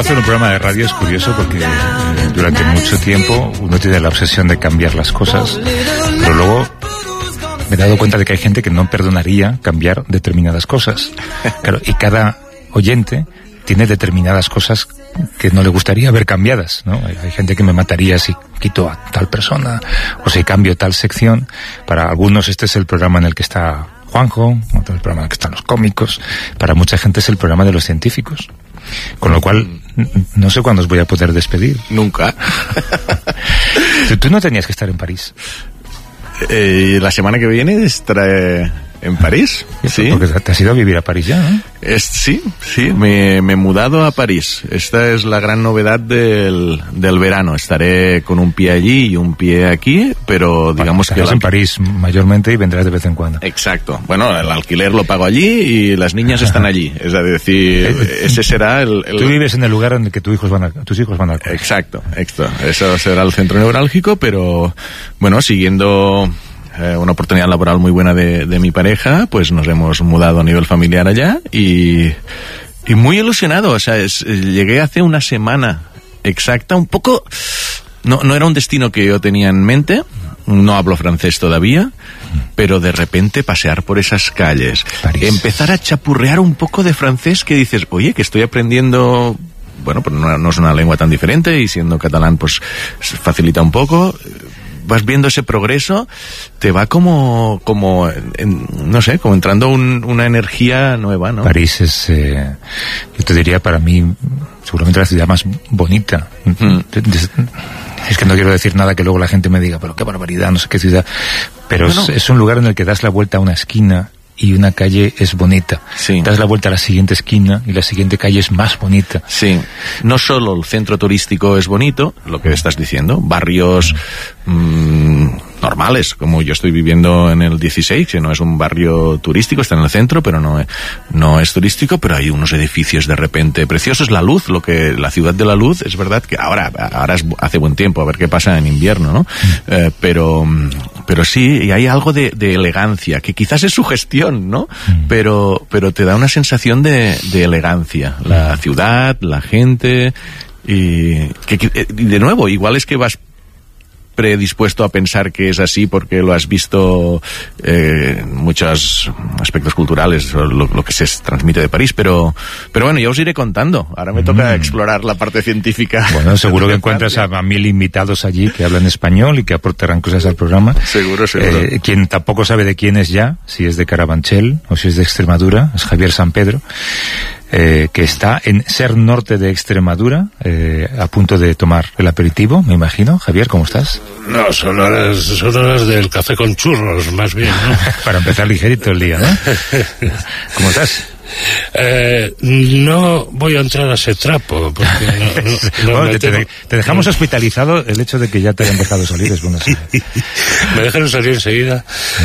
Hacer un programa de radio es curioso porque durante mucho tiempo uno tiene la obsesión de cambiar las cosas, pero luego me he dado cuenta de que hay gente que no perdonaría cambiar determinadas cosas. Claro, y cada oyente tiene determinadas cosas que no le gustaría ver cambiadas, ¿no? Hay gente que me mataría si quito a tal persona o si cambio tal sección. Para algunos este es el programa en el que está Juanjo, otro es el programa en el que están los cómicos. Para mucha gente es el programa de los científicos. Con lo cual, no sé cuándo os voy a poder despedir. Nunca. Tú no tenías que estar en París. La semana que viene estaré en París. Sí. Porque te has ido a vivir a París ya, ¿no? Sí, me he mudado a París. Esta es la gran novedad del verano. Estaré con un pie allí y un pie aquí, pero digamos que... Estarás en París mayormente y vendrás de vez en cuando. Exacto. Bueno, el alquiler lo pago allí y las niñas están allí. Es decir, ese será el... Tú vives en el lugar en el que tus hijos van al colegio. Exacto. Eso será el centro neurálgico, pero bueno, siguiendo... una oportunidad laboral muy buena de mi pareja, pues nos hemos mudado a nivel familiar allá y muy ilusionado. O sea, llegué hace una semana exacta, un poco... No era un destino que yo tenía en mente, no hablo francés todavía, pero de repente pasear por esas calles, París. Empezar a chapurrear un poco de francés que dices, oye, que estoy aprendiendo... Bueno, pues no es una lengua tan diferente y siendo catalán pues facilita un poco... Vas viendo ese progreso, te va como no sé, como entrando una energía nueva, ¿no? París es, yo te diría, para mí, seguramente la ciudad más bonita. Es que no quiero decir nada que luego la gente me diga, pero qué barbaridad, no sé qué ciudad. Pero bueno, es un lugar en el que das la vuelta a una esquina y una calle es bonita. Sí. Das la vuelta a la siguiente esquina y la siguiente calle es más bonita. Sí. No solo el centro turístico es bonito, lo que estás diciendo, barrios normales, como yo estoy viviendo en el 16, que no es un barrio turístico, está en el centro, pero no es turístico, pero hay unos edificios de repente preciosos. La luz, la ciudad de la luz, es verdad que ahora hace buen tiempo, a ver qué pasa en invierno, ¿no? Pero sí, y hay algo de elegancia, que quizás es su gestión, ¿no? Pero te da una sensación de elegancia. La ciudad, la gente, y de nuevo, igual es que vas predispuesto a pensar que es así porque lo has visto en muchos aspectos culturales, lo que se transmite de París, pero bueno, ya os iré contando. Ahora me toca explorar la parte científica. Bueno, seguro que encuentras a 1000 invitados allí que hablan español y que aportarán cosas al programa. Seguro. Quien tampoco sabe de quién es ya, si es de Carabanchel o si es de Extremadura, es Javier San Pedro. Que está en Ser Norte de Extremadura, a punto de tomar el aperitivo, me imagino. Javier, ¿cómo estás? No, son horas del café con churros, más bien, ¿no? Para empezar ligerito el día, ¿no? ¿Cómo estás? No voy a entrar a ese trapo porque bueno, te dejamos hospitalizado. El hecho de que ya te hayan dejado salir es bueno. Me dejaron salir enseguida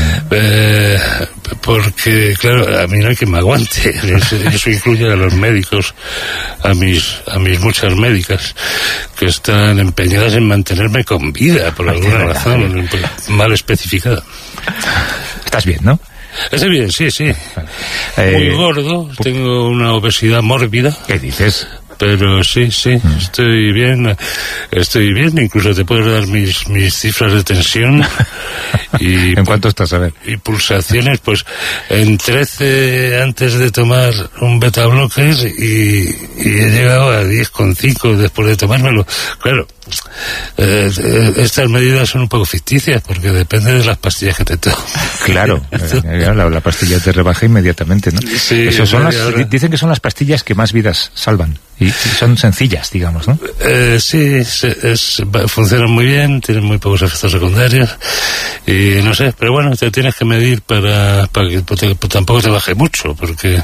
porque claro, a mí no hay quien me aguante. Eso incluye a los médicos, a mis muchas médicas que están empeñadas en mantenerme con vida por alguna razón mal especificada. Estás bien, ¿no? Estoy bien, sí. Muy gordo, tengo una obesidad mórbida. ¿Qué dices? Pero sí, estoy bien, incluso te puedo dar mis cifras de tensión. Y ¿en cuánto estás, a ver? Y pulsaciones, pues, en 13 antes de tomar un beta blocker y he llegado a 10,5 después de tomármelo. Claro, estas medidas son un poco ficticias porque depende de las pastillas que te tomes. Claro, la pastilla te rebaja inmediatamente, ¿no? Sí, dicen que son las pastillas que más vidas salvan. Y son sencillas, digamos, ¿no? Sí, funcionan muy bien, tienen muy pocos efectos secundarios y no sé, pero bueno, te tienes que medir para que tampoco te baje mucho, porque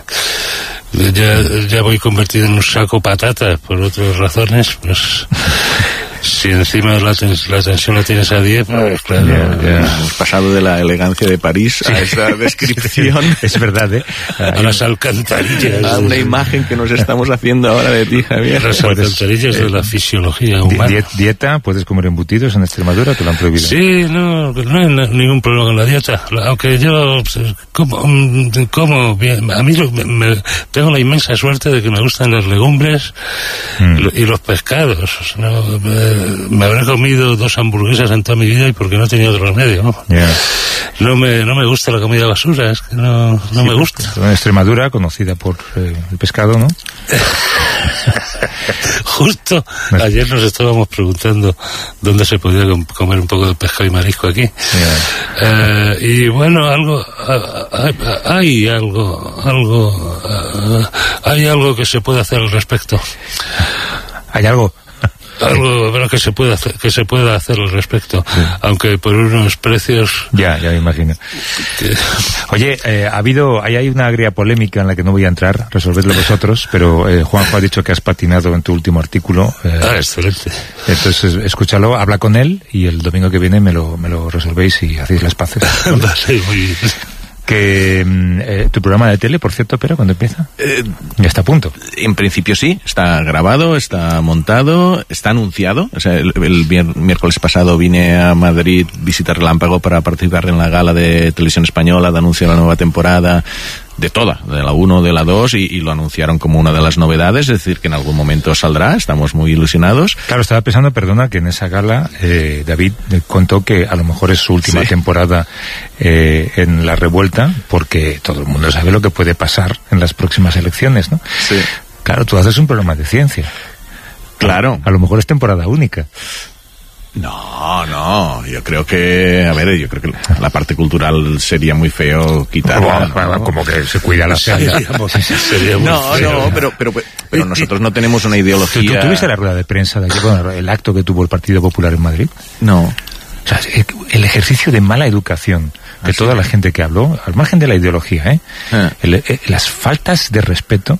ya voy convertido en un saco patatas por otras razones, pues Si encima la tensión la tienes a 10, pues claro. Hemos pasado de la elegancia de París a esta descripción. Es verdad, ¿eh? A las alcantarillas. A una imagen que nos estamos haciendo ahora de ti, Javier. Las alcantarillas de la fisiología humana. ¿Dieta? ¿Puedes comer embutidos en Extremadura? ¿Te lo han prohibido? Sí, no hay ningún problema con la dieta. Aunque yo como bien. A mí tengo la inmensa suerte de que me gustan las legumbres y los pescados. ¿No? Me habré comido 2 hamburguesas en toda mi vida y porque no tenía otro remedio, ¿no? Yeah. No me gusta la comida basura, es que no me gusta. En Extremadura, conocida por el pescado, ¿no? Justo ayer nos estábamos preguntando dónde se podía comer un poco de pescado y marisco aquí. Yeah. Y bueno, hay algo que se puede hacer al respecto. ¿Hay algo? Algo que se pueda hacer al respecto, sí. Aunque por unos precios. Ya me imagino. Oye, hay una agria polémica en la que no voy a entrar, resolvedlo vosotros, pero Juanjo ha dicho que has patinado en tu último artículo. Excelente. Entonces escúchalo, habla con él y el domingo que viene me lo resolvéis y hacéis las paces. Sí, muy bien. Que tu programa de tele, por cierto, pero ¿cuándo empieza? Ya está a punto. En principio sí, está grabado, está montado, está anunciado. O sea, el miércoles pasado vine a Madrid, visita Relámpago, para participar en la gala de Televisión Española de anuncio de la nueva temporada, de toda, de la 1, de la 2, y lo anunciaron como una de las novedades, es decir, que en algún momento saldrá, estamos muy ilusionados. Claro, estaba pensando, perdona, que en esa gala David contó que a lo mejor es su última temporada en La Revuelta, porque todo el mundo sabe lo que puede pasar en las próximas elecciones, ¿no? Sí. Claro, tú haces un programa de ciencia. Claro. A lo mejor es temporada única. No, yo creo que la parte cultural sería muy feo quitarla. ¿no? Como que se cuida la sería muy feo. Pero nosotros no tenemos una ideología. ¿Tú tuviste la rueda de prensa de aquí, el acto que tuvo el Partido Popular en Madrid? No. O sea, el ejercicio de mala educación de toda la gente que habló, al margen de la ideología, las faltas de respeto,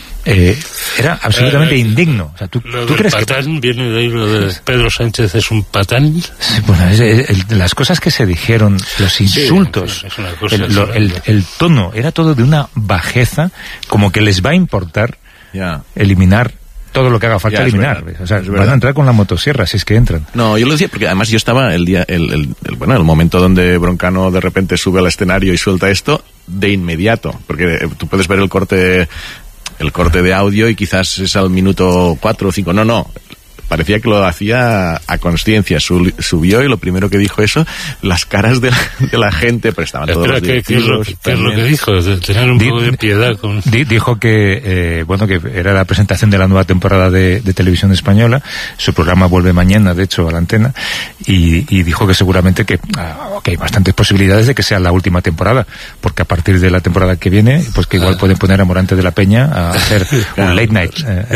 era absolutamente indigno. O sea, ¿tú crees patán que viene de ahí lo de Pedro Sánchez es un patán? Sí, bueno, las cosas que se dijeron, los insultos, es una cosa el tono, era todo de una bajeza, como que les va a importar eliminar todo lo que haga falta eliminar. O sea, van a entrar con la motosierra si es que entran. No, yo lo decía porque además yo estaba el momento donde Broncano de repente sube al escenario y suelta esto de inmediato, porque tú puedes ver el corte de audio y quizás es al minuto 4 o 5. No. Parecía que lo hacía a consciencia. Subió y lo primero que dijo las caras de la gente, pero estaban todos los directivos. ¿Qué es lo que dijo? De tener un poco de piedad. Dijo que, que era la presentación de la nueva temporada de Televisión Española. Su programa vuelve mañana, de hecho, a la antena. Y dijo que seguramente que hay bastantes posibilidades de que sea la última temporada. Porque a partir de la temporada que viene, pues que igual pueden poner a Morante de la Peña a hacer un late night.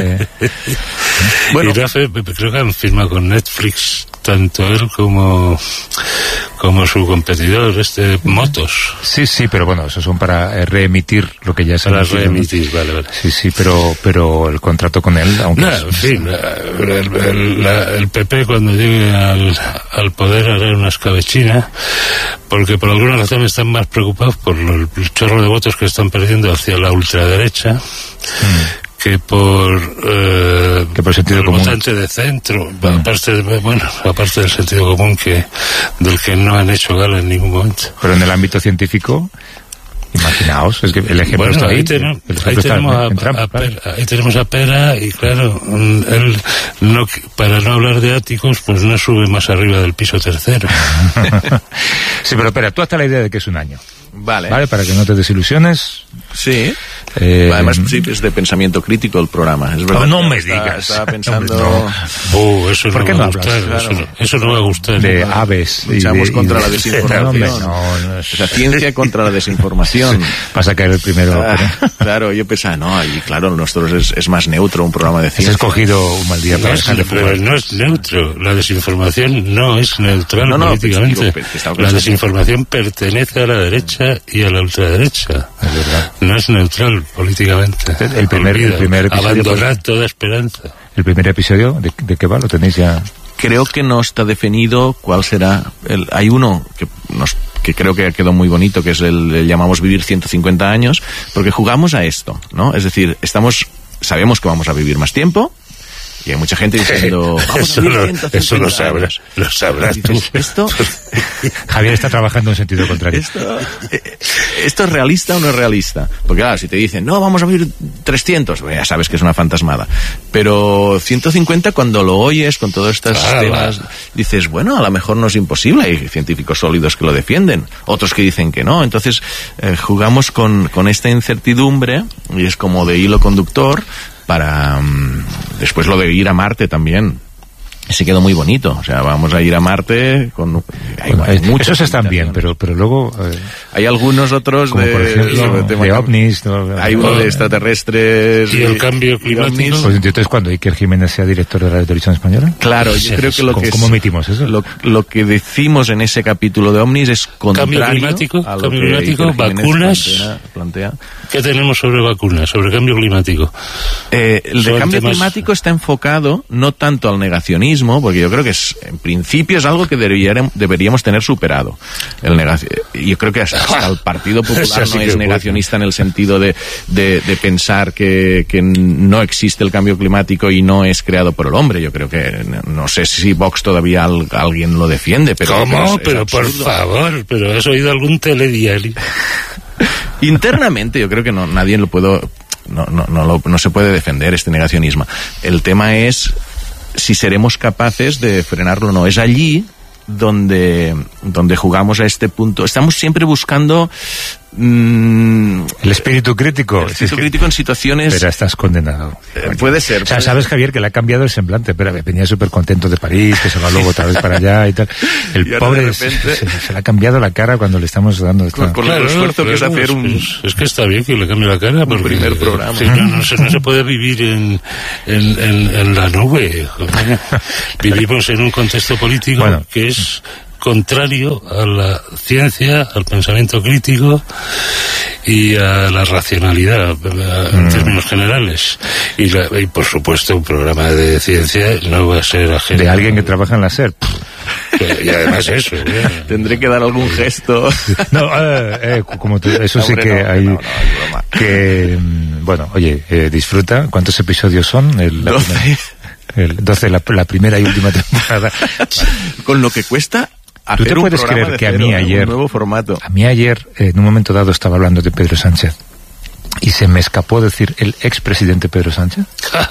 Bueno, creo que han firmado con Netflix tanto él como su competidor, Motos. Sí, pero bueno, esos son para reemitir lo que ya se para reemitir, vale. Sí, pero el contrato con él, aunque en fin, el PP cuando llegue al poder hará una escabechina, porque por alguna razón están más preocupados por el chorro de votos que están perdiendo hacia la ultraderecha. Que por sentido común, votante de centro, aparte del sentido común del que no han hecho gala en ningún momento. Pero en el ámbito científico, imaginaos, es que el ejemplo está ahí. Ahí tenemos a Pera y claro, él para no hablar de áticos, pues no sube más arriba del piso tercero. Sí, pero espera, tú hasta la idea de que es un año. Vale, para que no te desilusiones. Sí. Además, sí, es de pensamiento crítico el programa. Es verdad. No me digas. Estaba pensando. Eso no va a gustar. Claro. Eso no va a gustar. De aves. Luchamos contra la desinformación. O sea, ciencia contra la desinformación. Vas a caer el primero. Claro, yo pensaba, y claro, nosotros es más neutro un programa de ciencia. Has escogido un mal día para dejar de fumar. No es neutro. La desinformación no es neutral políticamente. La desinformación pertenece a la derecha y a la ultraderecha. Es verdad. No es neutral políticamente. El primer episodio, abandonar toda esperanza. El primer episodio, ¿de qué va? ¿Lo tenéis ya? creo que no está definido cuál será. Hay uno que creo que quedó muy bonito, que es le llamamos vivir 150 años, porque jugamos a esto, ¿no? Es decir, sabemos que vamos a vivir más tiempo, y hay mucha gente diciendo, vamos a vivir 150 eso lo sabrás tú. Esto, Javier está trabajando en sentido contrario. ¿Esto es realista o no es realista? Porque claro, si te dicen, no, vamos a vivir 300, pues ya sabes que es una fantasmada. Pero 150, cuando lo oyes con todos estos temas, dices, bueno, a lo mejor no es imposible. Hay científicos sólidos que lo defienden, otros que dicen que no. Entonces, jugamos con esta incertidumbre, y es como de hilo conductor para después lo de ir a Marte también. Se quedó muy bonito, o sea, vamos a ir a Marte con esos están bien, pero luego hay algunos otros como por ejemplo, de ovnis, hay uno de extraterrestres y el cambio climático. Pues entonces cuando Iker Jiménez sea director de la televisión española, claro, yo creo que ¿cómo emitimos eso? Lo que decimos en ese capítulo de ovnis es contrario a lo que Iker Jiménez vacunas plantea. ¿Qué tenemos sobre vacunas, sobre cambio climático? El de cambio climático está enfocado no tanto al negacionismo, porque yo creo que en principio es algo que deberíamos tener superado. Yo creo que hasta el Partido Popular no es negacionista en el sentido de pensar que no existe el cambio climático y no es creado por el hombre. Yo creo que, no sé si Vox todavía alguien lo defiende, pero... ¿Cómo? Pero por favor, ¿pero has oído algún telediario? Internamente yo creo que nadie lo puede... No se puede defender este negacionismo. El tema es si seremos capaces de frenarlo o no. Es allí donde jugamos a este punto. Estamos siempre buscando el espíritu crítico. El espíritu crítico en situaciones... Pero estás condenado. Puede ser. O sea, sabes, Javier, que le ha cambiado el semblante, pero venía súper contento de París, que se va luego otra vez para allá y tal. El pobre repente... se le ha cambiado la cara cuando le estamos dando esta... Por el esfuerzo que es hacer Es que está bien que le cambie la cara, porque el primer programa. Sí, no se puede vivir en la nube. Vivimos en un contexto político que es contrario a la ciencia, al pensamiento crítico y a la racionalidad en términos generales. Y por supuesto un programa de ciencia no va a ser ajeno. De alguien que trabaja en la SER. Y además eso. Tendré que dar algún gesto. No, como eso sí que hay... que bueno, oye, disfruta. ¿Cuántos episodios son? 12. El 12, la primera y última temporada. Con lo que cuesta... ¿Tú te puedes creer que a mí ayer, un nuevo formato? A mí ayer, en un momento dado, estaba hablando de Pedro Sánchez y se me escapó decir el expresidente Pedro Sánchez?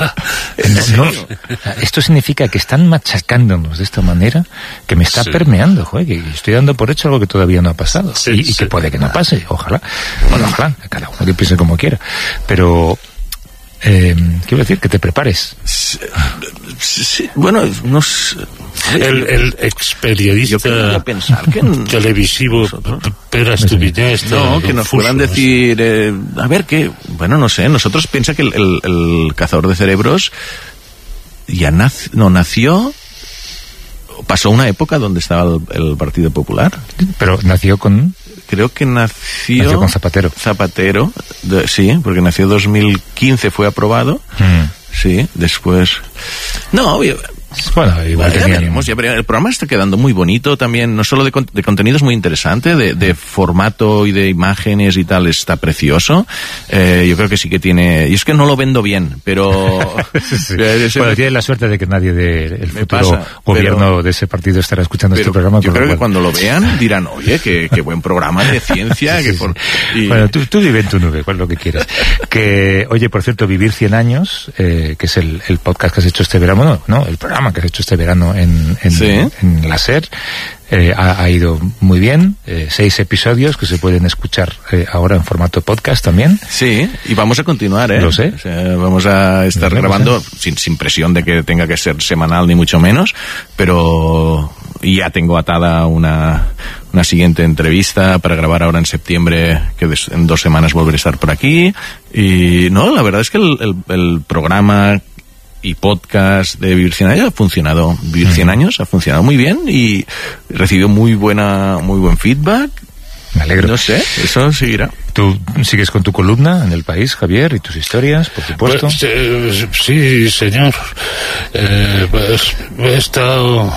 Esto significa que están machacándonos de esta manera que me está permeando, que estoy dando por hecho algo que todavía no ha pasado y que puede que no pase, ojalá. Bueno, ojalá, cada uno que piense como quiera. Pero... quiero decir que te prepares. Sí, bueno, no sé. El experiodista televisivo Pere Estupiñán que nos puedan decir a ver qué, bueno, no sé, nosotros piensa que el cazador de cerebros ya nació, pasó una época donde estaba el Partido Popular, pero nació con... Creo que nació con Zapatero. Sí, porque nació 2015, fue aprobado. Sí, después... No, bueno, igual ya veremos. El programa está quedando muy bonito también, no solo de contenidos muy interesante, de formato y de imágenes y tal, está precioso. Yo creo que sí que tiene... Y es que no lo vendo bien, pero... Sí. Bueno, tiene la suerte de que nadie del futuro gobierno de ese partido estará escuchando este programa. Yo creo que cuando lo vean dirán, oye, qué buen programa de ciencia. Bueno, tú vive en tu nube, cuál es lo que quieras. Oye, por cierto, Vivir 100 años, que es el podcast que has hecho este verano, no, el programa que has hecho este verano en la SER, ha ido muy bien. 6 episodios que se pueden escuchar ahora en formato podcast también. Sí, y vamos a continuar, Lo sé. O sea, vamos a estar grabando sin presión de que tenga que ser semanal ni mucho menos, pero ya tengo atada una siguiente entrevista para grabar ahora en septiembre, que en 2 semanas volveré a estar por aquí. Y no, la verdad es que el programa y podcast de Vivir 100 años ha funcionado. Vivir 100 años ha funcionado muy bien y recibió muy buen feedback. Me alegro. No sé, eso seguirá. ¿Tú sigues con tu columna en El País, Javier, y tus historias, por supuesto? Pues, sí, señor. Pues he estado...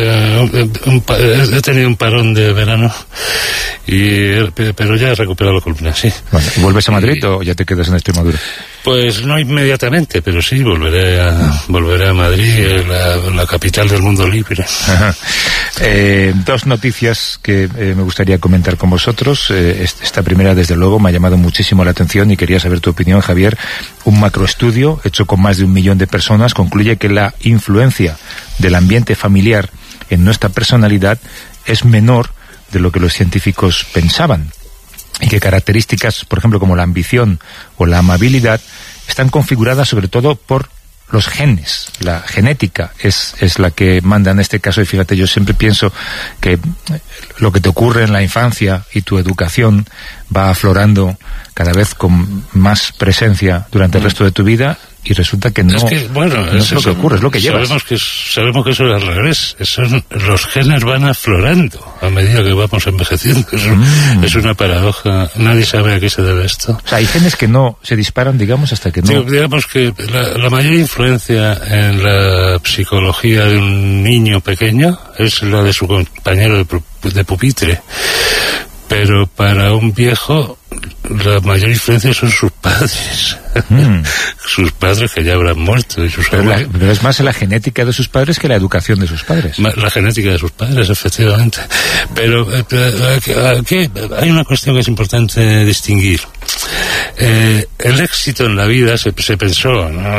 he tenido un parón de verano, pero ya he recuperado la columna, sí. Bueno, ¿vuelves a Madrid o ya te quedas en Extremadura? Pues no inmediatamente, pero sí, volveré a Madrid, la capital del mundo libre. Dos noticias que me gustaría comentar con vosotros. Esta primera, desde luego, me ha llamado muchísimo la atención y quería saber tu opinión, Javier. Un macroestudio hecho con más de 1 millón de personas concluye que la influencia del ambiente familiar en nuestra personalidad es menor de lo que los científicos pensaban, y que características, por ejemplo, como la ambición o la amabilidad, están configuradas sobre todo por los genes. La genética es la que manda en este caso, y fíjate, yo siempre pienso que lo que te ocurre en la infancia y tu educación va aflorando cada vez con más presencia durante el resto de tu vida, y resulta que no es, lo que ocurre, es lo que llevas. Sabemos que eso es al revés. Los genes van aflorando a medida que vamos envejeciendo. Es una paradoja. Nadie sabe a qué se debe esto. O sea, hay genes que no se disparan, digamos, hasta que no... Sí, digamos que la mayor influencia en la psicología de un niño pequeño es la de su compañero de pupitre. Pero para un viejo la mayor influencia son sus padres. Sus padres que ya habrán muerto. Y pero es más la genética de sus padres que la educación de sus padres. La genética de sus padres, efectivamente. Pero aquí hay una cuestión que es importante distinguir. El éxito en la vida se pensó, ¿no?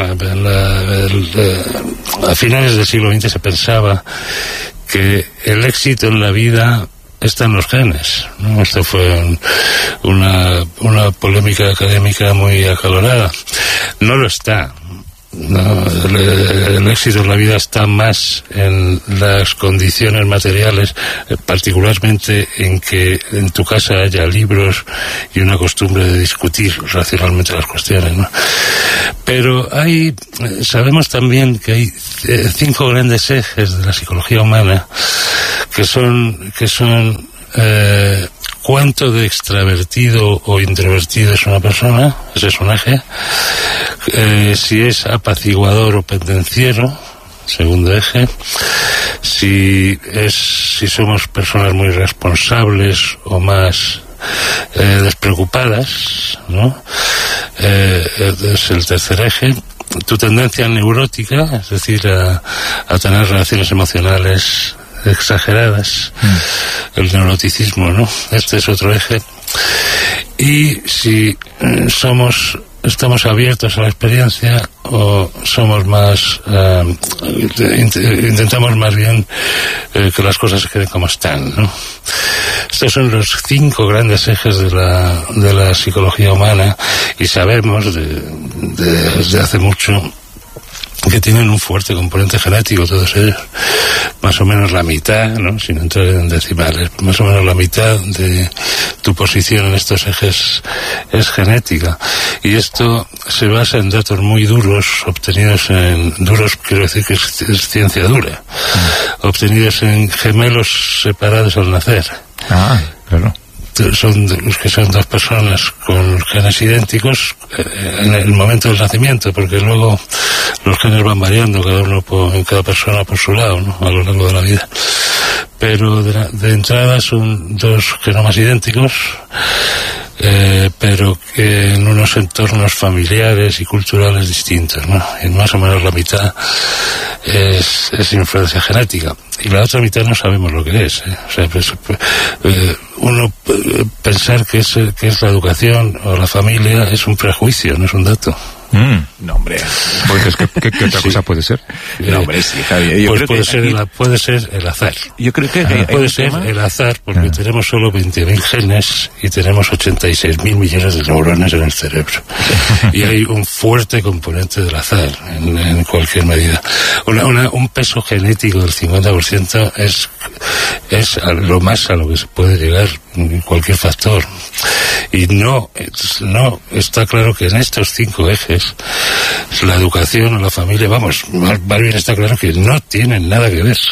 A finales del siglo XX se pensaba que el éxito en la vida están los genes, ¿no? Esto fue una polémica académica muy acalorada. No lo está. No, el éxito en la vida está más en las condiciones materiales, particularmente en que en tu casa haya libros y una costumbre de discutir racionalmente las cuestiones, ¿no? Pero sabemos también que hay 5 grandes ejes de la psicología humana que son cuánto de extravertido o introvertido es una persona, ese es un eje. Si es apaciguador o pendenciero, segundo eje. Si somos personas muy responsables o más despreocupadas, ¿no? Es el tercer eje. Tu tendencia neurótica, es decir, a tener relaciones emocionales exageradas, el neuroticismo, ¿no? Este es otro eje. Y si estamos abiertos a la experiencia o somos más intentamos más bien que las cosas se queden como están, ¿no? Estos son los 5 grandes ejes de la psicología humana, y sabemos desde hace mucho que tienen un fuerte componente genético todos ellos. Más o menos la mitad, ¿no? Sin entrar en decimales, más o menos la mitad de tu posición en estos ejes es genética. Y esto se basa en datos muy duros, quiero decir que es ciencia dura, obtenidos en gemelos separados al nacer. Ah, claro. Son 2 personas con genes idénticos en el momento del nacimiento, porque luego los genes van variando, cada persona por su lado, ¿no? A lo largo de la vida. Pero de entrada son 2 genomas idénticos, pero que en unos entornos familiares y culturales distintos, ¿no? Y más o menos la mitad es influencia genética, y la otra mitad no sabemos lo que es, ¿eh? O sea, uno pensar que es la educación o la familia es un prejuicio, no es un dato. No, hombre. Pues ¿qué otra cosa puede ser? No, hombre, sí, Javier. Pues puede ser el azar. Yo creo que puede ser el azar, porque tenemos solo 20.000 genes y tenemos 86.000 millones de neuronas en el cerebro. Y hay un fuerte componente del azar en cualquier medida. Un peso genético del 50% es lo más a lo que se puede llegar en cualquier factor. Y no está claro que en estos 5 ejes la educación o la familia, más bien está claro que no tienen nada que ver.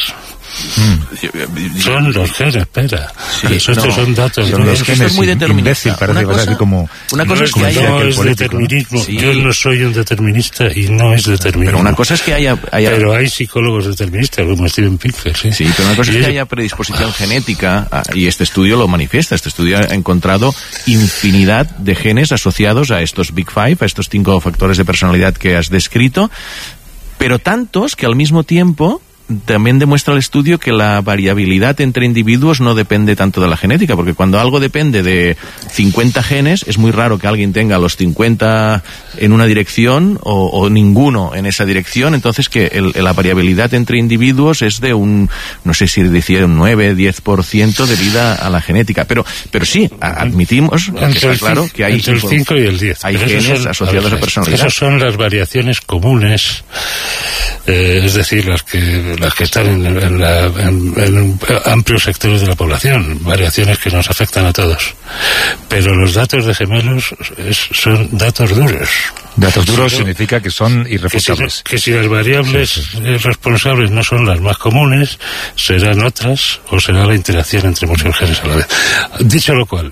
Son los genes, espera. Sí, Estos son datos. Son los genes. Es muy determinista. Una cosa es que no es determinismo. Sí. Yo no soy un determinista y no es determinismo. Pero una cosa es que haya... Pero hay psicólogos deterministas como Steven Pinker, sí. Sí, pero una cosa es que haya predisposición genética, y este estudio lo manifiesta. Este estudio ha encontrado infinidad de genes asociados a estos Big Five, a estos 5 factores de personalidad que has descrito, pero tantos que al mismo tiempo también demuestra el estudio que la variabilidad entre individuos no depende tanto de la genética, porque cuando algo depende de 50 genes, es muy raro que alguien tenga los 50 en una dirección o ninguno en esa dirección. Entonces que la variabilidad entre individuos es de un, no sé si decía un 9-10% debido a la genética, pero sí, admitimos que está claro que hay entre el 5 y el 10. Hay genes asociados a personalidad. Esas son las variaciones comunes, es decir, las que están en amplios sectores de la población, variaciones que nos afectan a todos. Pero los datos de gemelos son datos duros. Datos duros significa que son irrefutables. Que si las variables responsables no son las más comunes, serán otras o será la interacción entre muchos genes a la vez. Dicho lo cual,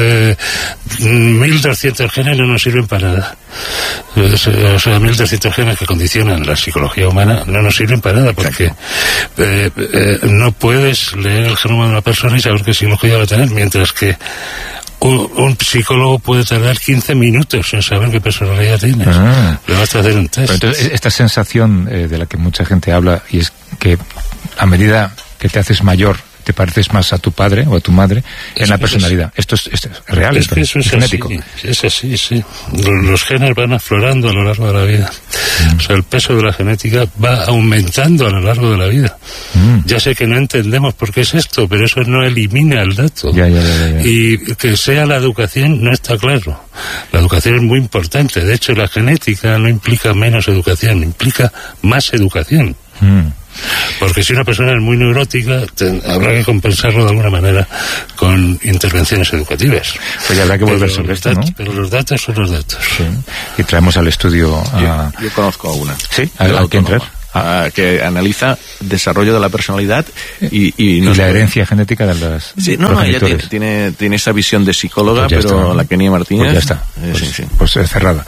1.200 genes no nos sirven para nada. O sea, 1.200 genes que condicionan la psicología humana no nos sirven para nada, porque no puedes leer el genoma de una persona y saber qué psicología va a tener, mientras que un psicólogo puede tardar 15 minutos en saber qué personalidad tienes. Le vas a hacer un test. Pero entonces, esta sensación de la que mucha gente habla, y es que a medida que te haces mayor, te pareces más a tu padre o a tu madre en la personalidad. Esto es real, es que eso es genético. Es así, sí. Los genes van aflorando a lo largo de la vida. O sea, el peso de la genética va aumentando a lo largo de la vida. Ya sé que no entendemos por qué es esto, pero eso no elimina el dato. Ya. Y que sea la educación no está claro. La educación es muy importante. De hecho, la genética no implica menos educación, implica más educación. Porque si una persona es muy neurótica, habrá que compensarlo de alguna manera con intervenciones educativas. Pues habrá que volver sobre esto, ¿no? Pero los datos son los datos. Sí. Y traemos al estudio a... Yo conozco a una. ¿Sí? ¿A quién traer? Que analiza desarrollo de la personalidad y la herencia genética de las ella tiene esa visión de psicóloga, pues pero está, la Kenia Martínez... Pues ya está. Pues cerrada.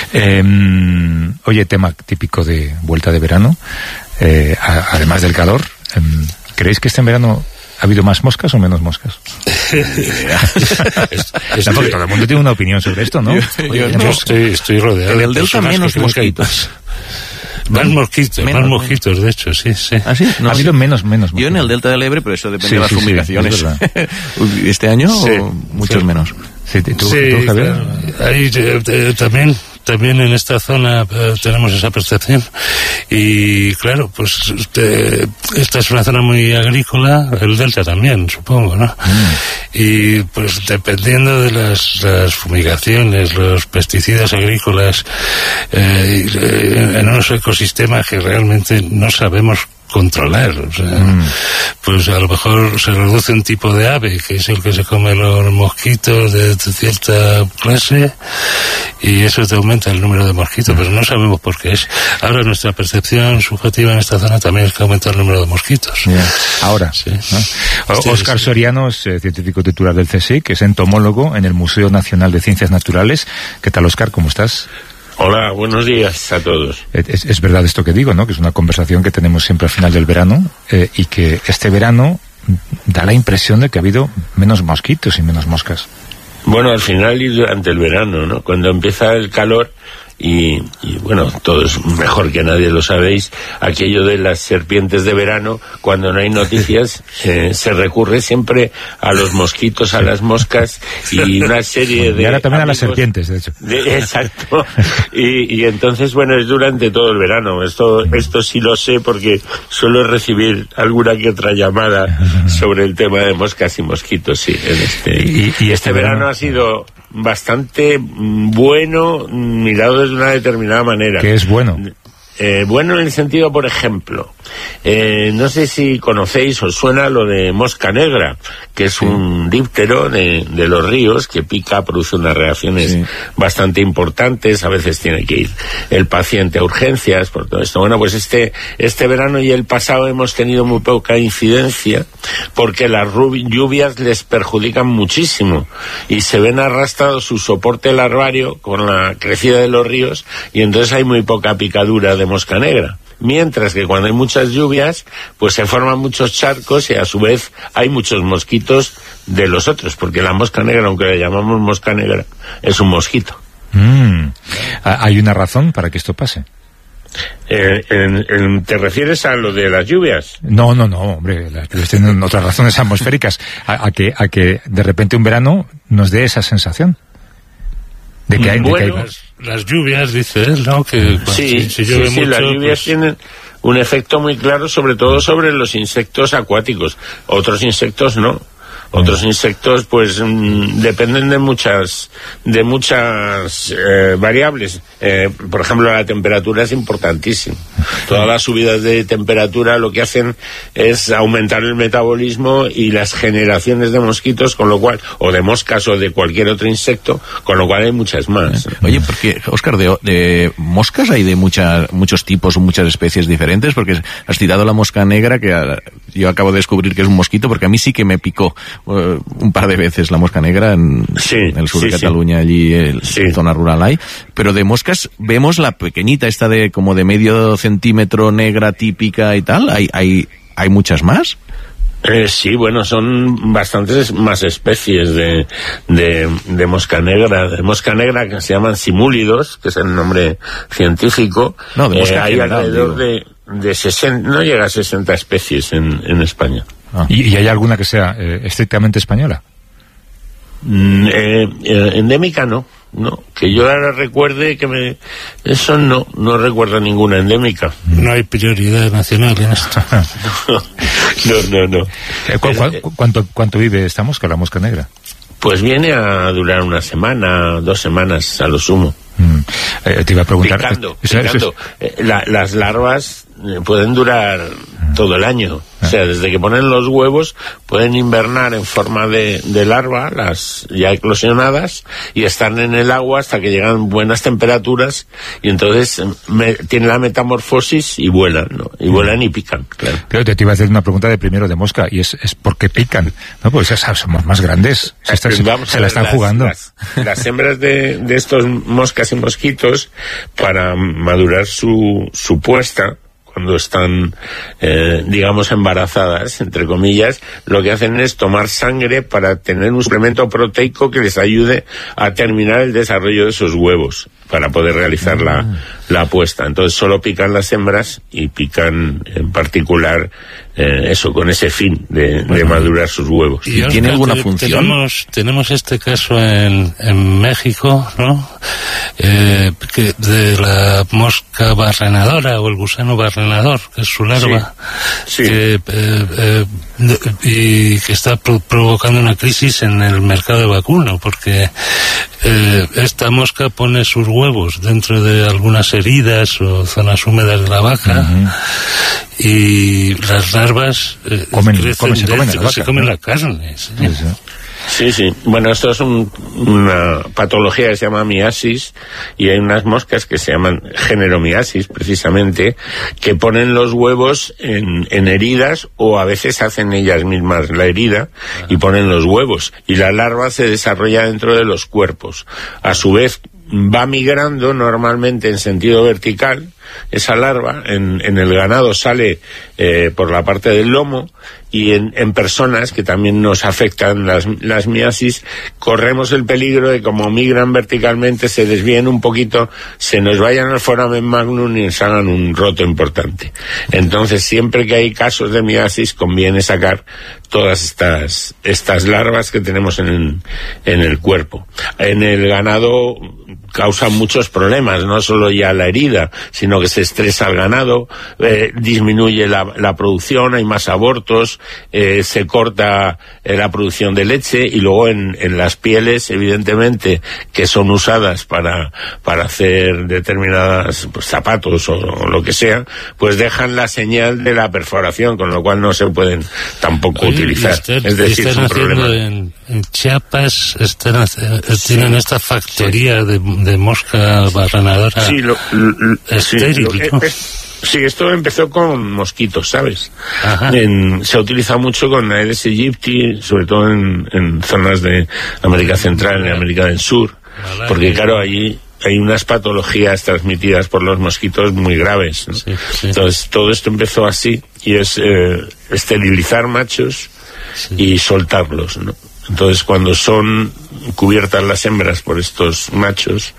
Oye, tema típico de vuelta de verano, además del calor, ¿creéis que este verano ha habido más moscas o menos moscas? Porque todo el mundo tiene una opinión sobre esto, ¿no? Yo estoy rodeado. En el Delta menos mosquitos. Más mosquitos, de hecho, sí. ¿Ah, sí? No, ha habido menos Yo en el Delta del Ebre, pero eso depende de las fumigaciones. Sí, ¿este año o muchos menos? ¿Tú, Javier? Ahí también en esta zona tenemos esa percepción, y claro, pues esta es una zona muy agrícola, el Delta también, supongo, ¿no? Y pues dependiendo de las fumigaciones, los pesticidas agrícolas, en unos ecosistemas que realmente no sabemos controlar, o sea, pues a lo mejor se reduce un tipo de ave que es el que se come los mosquitos de cierta clase, y eso te aumenta el número de mosquitos, pero no sabemos por qué es. Ahora nuestra percepción subjetiva en esta zona también es que aumenta el número de mosquitos. Ahora, sí. Óscar Soriano es científico titular del CSIC, es entomólogo en el Museo Nacional de Ciencias Naturales. ¿Qué tal, Óscar? ¿Cómo estás? Hola, buenos días a todos. Es verdad esto que digo, ¿no? Que es una conversación que tenemos siempre al final del verano, y que este verano da la impresión de que ha habido menos mosquitos y menos moscas. Bueno, al final y durante el verano, ¿no? Cuando empieza el calor y bueno, todos mejor que nadie lo sabéis, aquello de las serpientes de verano, cuando no hay noticias, se recurre siempre a los mosquitos, a las moscas y una serie de... Y ahora también a las serpientes, de hecho. Exacto. Y entonces, bueno, es durante todo el verano. Esto sí lo sé porque suelo recibir alguna que otra llamada sobre el tema de moscas y mosquitos, sí. Y este verano ha sido bastante bueno, mirado desde una determinada manera. ¿Qué es bueno? bueno en el sentido, por ejemplo, no sé si conocéis, os suena lo de mosca negra, que es un díptero de los ríos que pica, produce unas reacciones bastante importantes, a veces tiene que ir el paciente a urgencias por todo esto. Bueno, pues este verano y el pasado hemos tenido muy poca incidencia porque las lluvias les perjudican muchísimo y se ven arrastrados su soporte larvario con la crecida de los ríos y entonces hay muy poca picadura de mosca negra. Mientras que cuando hay muchas lluvias, pues se forman muchos charcos y a su vez hay muchos mosquitos de los otros, porque la mosca negra, aunque la llamamos mosca negra, es un mosquito. ¿Hay una razón para que esto pase? ¿Te refieres a lo de las lluvias? No, hombre, las lluvias tienen otras razones atmosféricas. A que de repente un verano nos dé esa sensación. De que hay, las lluvias, dice él, ¿no? Que si llueve mucho, las lluvias tienen un efecto muy claro, sobre todo sobre los insectos acuáticos. Otros insectos no. Otros insectos, pues, dependen de muchas variables. Por ejemplo, la temperatura es importantísima. Todas las subidas de temperatura lo que hacen es aumentar el metabolismo y las generaciones de mosquitos, con lo cual, o de moscas o de cualquier otro insecto, con lo cual hay muchas más. Oye, porque, Óscar, de moscas hay de muchos tipos o muchas especies diferentes, porque has citado la mosca negra, que yo acabo de descubrir que es un mosquito, porque a mí sí que me picó un par de veces la mosca negra en el sur de Cataluña, allí en zona rural hay, pero de moscas vemos la pequeñita esta de como de medio centímetro negra típica y tal. ¿Hay muchas más? Sí, bueno, son bastantes más especies de mosca negra. De mosca negra que se llaman simúlidos, que es el nombre científico. No, de mosca hay general, alrededor de 60, no llega a 60 especies en España. ¿Y hay alguna que sea estrictamente española? Endémica no, que yo ahora recuerde eso no recuerdo ninguna endémica. No hay prioridad nacional en esto. No. ¿Cuánto vive esta mosca, la mosca negra? Pues viene a durar una semana, 2 semanas a lo sumo. Te iba a preguntar... Picando. Las larvas pueden durar todo el año. O sea, desde que ponen los huevos pueden invernar en forma de larva, las ya eclosionadas, y están en el agua hasta que llegan buenas temperaturas y entonces tienen la metamorfosis y vuelan, ¿no? Y vuelan y pican, claro. Pero te iba a hacer una pregunta de primero de mosca, y es ¿por qué pican? No, pues ya somos más grandes. Se la están jugando. Las hembras de estos moscas y mosquitos, para madurar su puesta, cuando están, digamos, embarazadas, entre comillas, lo que hacen es tomar sangre para tener un suplemento proteico que les ayude a terminar el desarrollo de esos huevos, para poder realizar la puesta. Entonces solo pican las hembras y pican en particular eso, con ese fin de madurar sus huevos. ¿Y tiene alguna función? Tenemos este caso en México, ¿no? Que de la mosca barrenadora o el gusano barrenador, que es su larva, y que está provocando una crisis en el mercado de vacuno, porque esta mosca pone sus huevos dentro de algunas heridas o zonas húmedas de la vaca, y las larvas se comen la carne. Sí. Bueno, esto es una patología que se llama miasis, y hay unas moscas que se llaman generomiasis, precisamente, que ponen los huevos en heridas, o a veces hacen ellas mismas la herida y ponen los huevos, y la larva se desarrolla dentro de los cuerpos. A su vez va migrando normalmente en sentido vertical. Esa larva en el ganado sale por la parte del lomo, y en personas que también nos afectan las miasis, corremos el peligro de, como migran verticalmente, se desvíen un poquito, se nos vayan al foramen magnum y nos hagan un roto importante. Entonces, siempre que hay casos de miasis, conviene sacar todas estas larvas que tenemos en el cuerpo. En el ganado causan muchos problemas, no solo ya la herida, sino lo que se estresa al ganado, disminuye la producción, hay más abortos, se corta la producción de leche, y luego en las pieles, evidentemente, que son usadas para hacer determinadas zapatos o lo que sea, pues dejan la señal de la perforación, con lo cual no se pueden tampoco utilizar. Es decir, es un problema. En Chiapas tienen esta factoría de mosca barrenadora estéril, ¿no? Sí, esto empezó con mosquitos, ¿sabes? Se ha utilizado mucho con Aedes aegypti, sobre todo en zonas de América Central y América del Sur, porque claro, allí hay unas patologías transmitidas por los mosquitos muy graves, ¿no? Sí. Entonces todo esto empezó así, y es esterilizar machos y soltarlos, ¿no? Entonces, cuando son cubiertas las hembras por estos machos,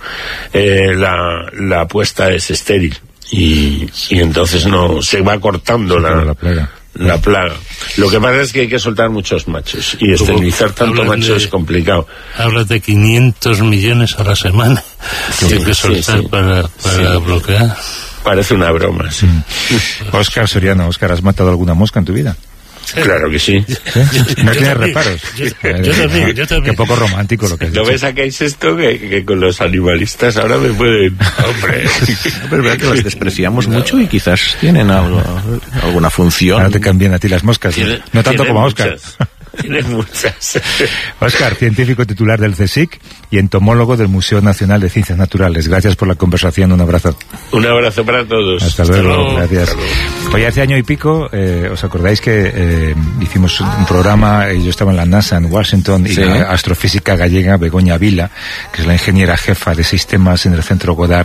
la puesta es estéril. Y entonces no se va cortando la plaga. Lo que pasa es que hay que soltar muchos machos, y esterilizar tanto macho es complicado. Hablas de 500 millones a la semana que hay que soltar para bloquear. Parece una broma, sí. Óscar Soriano, Óscar, ¿has matado alguna mosca en tu vida? Claro que sí. No tienes reparos. Yo también. Qué poco romántico lo que has dicho. ¿No ves a qué es esto? Que con los animalistas ahora me pueden... Hombre. Pero verdad que los despreciamos mucho y quizás tienen alguna función. Ahora te cambian a ti las moscas. No tanto como a Óscar. Tienes muchas. Óscar, científico titular del CSIC y entomólogo del Museo Nacional de Ciencias Naturales. Gracias por la conversación, un abrazo. Un abrazo para todos. Hasta luego, gracias. Hoy hace año y pico, ¿os acordáis que hicimos un programa? Yo estaba en la NASA en Washington, y la astrofísica gallega Begoña Vila, que es la ingeniera jefa de sistemas en el Centro Goddard,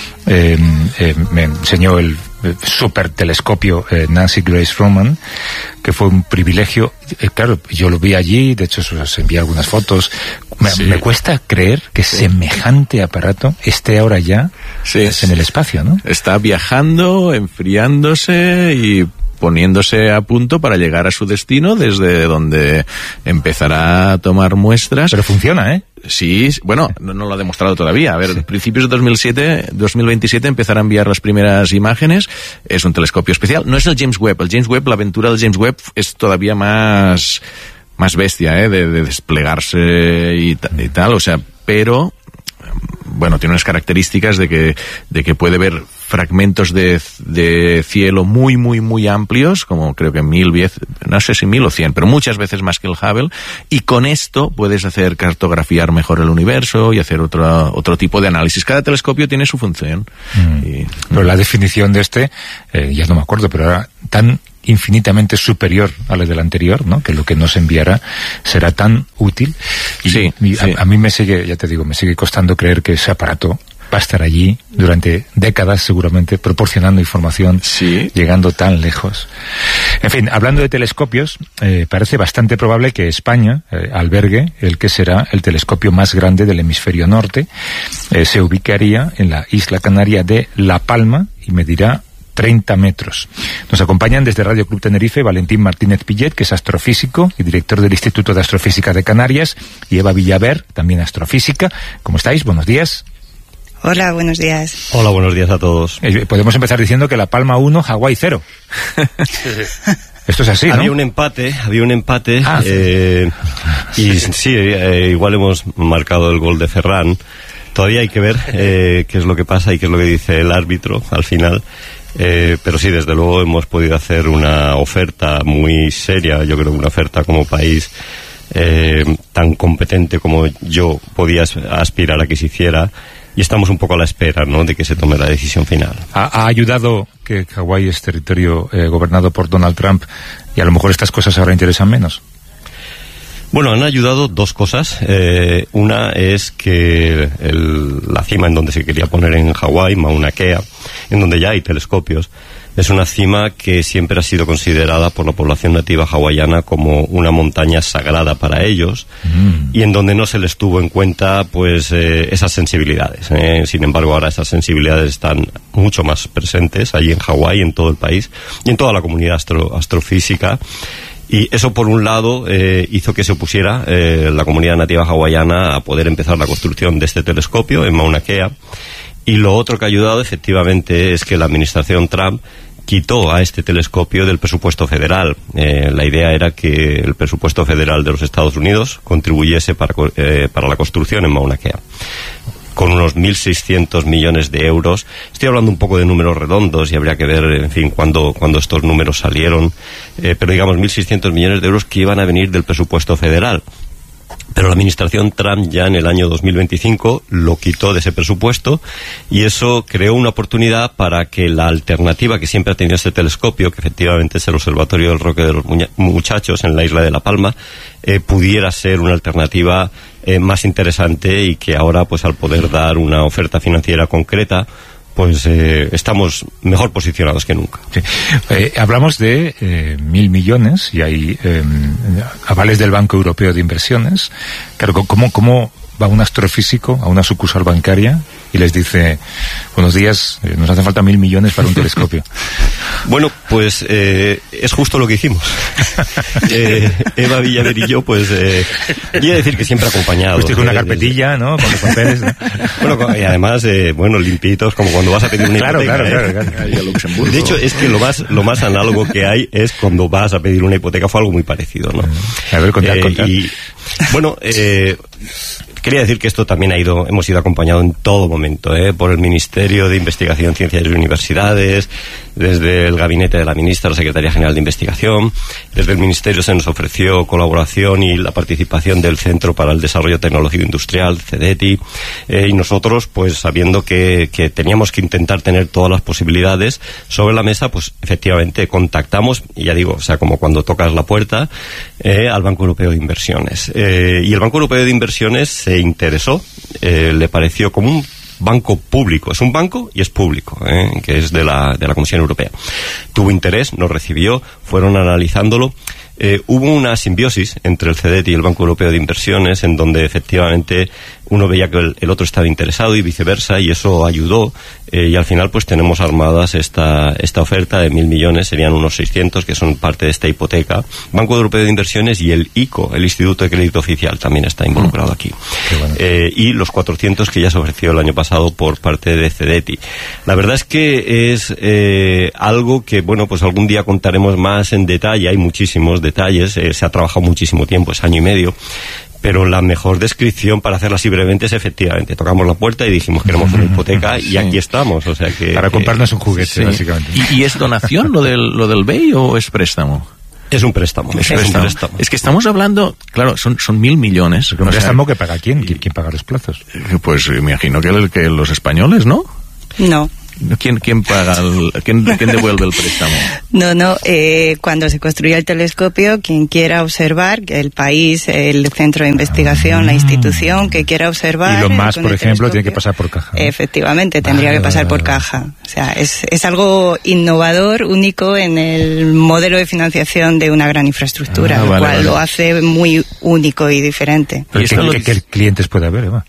me enseñó el super telescopio Nancy Grace Roman, que fue un privilegio. Claro, yo lo vi allí, de hecho os envié algunas fotos. Me cuesta creer que semejante aparato esté ahora ya en el espacio, ¿no? Está viajando, enfriándose y poniéndose a punto para llegar a su destino, desde donde empezará a tomar muestras. Pero funciona, ¿eh? Sí, bueno, no lo ha demostrado todavía. A ver, a principios de 2027 empezará a enviar las primeras imágenes. Es un telescopio especial. No es el James Webb. El James Webb, la aventura del James Webb es todavía más bestia, de desplegarse y tal, o sea, pero bueno, tiene unas características de que puede ver fragmentos de cielo muy, muy, muy amplios, como creo que 1000, no sé si 1000 o 100, pero muchas veces más que el Hubble, y con esto puedes hacer cartografiar mejor el universo y hacer otro tipo de análisis. Cada telescopio tiene su función. Pero la definición de ya no me acuerdo, pero era tan infinitamente superior a la del anterior, ¿no? Que lo que nos enviará será tan útil. Y a mí me sigue costando creer que ese aparato va a estar allí durante décadas, seguramente, proporcionando información, llegando tan lejos. En fin, hablando de telescopios, parece bastante probable que España albergue el que será el telescopio más grande del hemisferio norte. Se ubicaría en la isla canaria de La Palma y medirá 30 metros. Nos acompañan desde Radio Club Tenerife Valentín Martínez Pillet, que es astrofísico y director del Instituto de Astrofísica de Canarias, y Eva Villaver, también astrofísica. ¿Cómo estáis? Buenos días. Hola, buenos días. Hola, buenos días a todos. Podemos empezar diciendo que La Palma 1, Hawái 0. Esto es así, ¿no? Había un empate. Y sí, igual hemos marcado el gol de Ferran. Todavía hay que ver qué es lo que pasa y qué es lo que dice el árbitro al final. Pero sí, desde luego hemos podido hacer una oferta muy seria, yo creo que una oferta como país tan competente como yo podía aspirar a que se hiciera, y estamos un poco a la espera, ¿no?, de que se tome la decisión final. ¿Ha ayudado que Hawái es territorio gobernado por Donald Trump y a lo mejor estas cosas ahora interesan menos? Bueno, han ayudado dos cosas. Una es que la cima en donde se quería poner en Hawái, Mauna Kea, en donde ya hay telescopios, es una cima que siempre ha sido considerada por la población nativa hawaiana como una montaña sagrada para ellos, y en donde no se les tuvo en cuenta pues esas sensibilidades. Sin embargo, ahora esas sensibilidades están mucho más presentes allí en Hawái, en todo el país y en toda la comunidad astrofísica. Y eso, por un lado, hizo que se opusiera la comunidad nativa hawaiana a poder empezar la construcción de este telescopio en Mauna Kea. Y lo otro que ha ayudado efectivamente es que la administración Trump quitó a este telescopio del presupuesto federal. La idea era que el presupuesto federal de los Estados Unidos contribuyese para la construcción en Mauna Kea, con unos 1.600 millones de euros. Estoy hablando un poco de números redondos y habría que ver, en fin, cuándo estos números salieron, pero digamos 1.600 millones de euros que iban a venir del presupuesto federal. Pero la administración Trump ya en el año 2025 lo quitó de ese presupuesto, y eso creó una oportunidad para que la alternativa que siempre ha tenido este telescopio, que efectivamente es el Observatorio del Roque de los Muchachos en la isla de La Palma, pudiera ser una alternativa más interesante, y que ahora, pues al poder dar una oferta financiera concreta, pues estamos mejor posicionados que nunca. Sí. Hablamos de 1.000 millones y hay avales del Banco Europeo de Inversiones. Claro, ¿cómo va un astrofísico a una sucursal bancaria y les dice: buenos días, nos hace falta 1.000 millones para un telescopio? Bueno, pues es justo lo que hicimos. Eva Villaver y yo, pues voy a decir que siempre acompañado. Usted con una carpetilla, ¿no? Con los papeles, ¿no? Bueno, y además, bueno, limpitos, como cuando vas a pedir una hipoteca. Claro. De hecho, es que lo más análogo que hay es cuando vas a pedir una hipoteca. Fue algo muy parecido, ¿no? A ver, contar. Y, bueno, quería decir que esto también hemos ido acompañado en todo momento, por el Ministerio de Investigación, Ciencias y Universidades, desde el gabinete de la ministra, la Secretaría General de Investigación. Desde el Ministerio se nos ofreció colaboración y la participación del Centro para el Desarrollo Tecnológico Industrial, CEDETI, y nosotros, pues sabiendo que teníamos que intentar tener todas las posibilidades sobre la mesa, pues efectivamente contactamos, y ya digo, o sea, como cuando tocas la puerta, al Banco Europeo de Inversiones. Y el Banco Europeo de Inversiones se interesó, le pareció como un banco público, es un banco y es público, que es de la Comisión Europea. Tuvo interés, nos recibió, fueron analizándolo. Hubo una simbiosis entre el CEDET y el Banco Europeo de Inversiones, en donde efectivamente uno veía que el otro estaba interesado y viceversa, y eso ayudó, y al final pues tenemos armadas esta oferta de 1.000 millones, serían unos 600 que son parte de esta hipoteca. Banco Europeo de Inversiones y el ICO, el Instituto de Crédito Oficial, también está involucrado aquí. Bueno. Y los 400 que ya se ofreció el año pasado por parte de CEDETI. La verdad es que es algo que, bueno, pues algún día contaremos más en detalle. Hay muchísimos detalles, se ha trabajado muchísimo tiempo, es año y medio, pero la mejor descripción, para hacerla así brevemente, es efectivamente tocamos la puerta y dijimos queremos una hipoteca, y aquí estamos, o sea que para comprarnos un juguete, básicamente. ¿Y es donación lo del BEI o es préstamo? Es un préstamo. Es que estamos hablando, claro, son 1.000 millones. ¿Un préstamo que paga quién? ¿Quién paga los plazos? Pues me imagino que los españoles, ¿no? No. ¿Quién paga quién devuelve el préstamo? No, cuando se construya el telescopio, quien quiera observar, el país, el centro de investigación, la institución que quiera observar. Y lo más, por ejemplo, tiene que pasar por caja, ¿no? Efectivamente, tendría que pasar por caja. O sea, es algo innovador, único en el modelo de financiación de una gran infraestructura, lo cual lo hace muy único y diferente. ¿Qué clientes puede haber, Eva?